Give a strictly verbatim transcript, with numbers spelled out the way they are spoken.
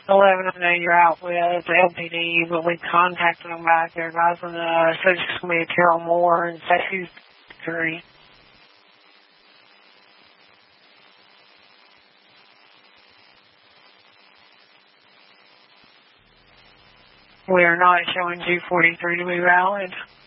eleven, I know you're out with L P D, but we contacted them back. They're advising us. So it's just going to be a Terrell Moore and say two three. We are not showing two forty-three to be valid.